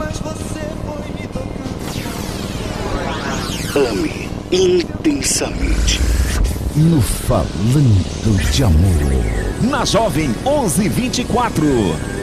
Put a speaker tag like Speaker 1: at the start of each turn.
Speaker 1: Ame intensamente.
Speaker 2: No Falando de Amor.
Speaker 3: Na Jovem 1124.